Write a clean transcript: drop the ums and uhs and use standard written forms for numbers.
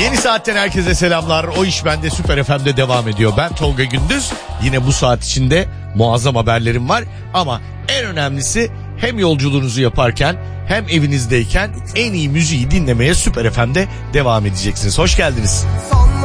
Yeni saatten herkese selamlar. O iş bende Süper FM'de devam ediyor. Ben Tolga Gündüz. Yine bu saat içinde muazzam haberlerim var. Ama en önemlisi hem yolculuğunuzu yaparken hem evinizdeyken en iyi müziği dinlemeye Süper FM'de devam edeceksiniz. Hoş geldiniz.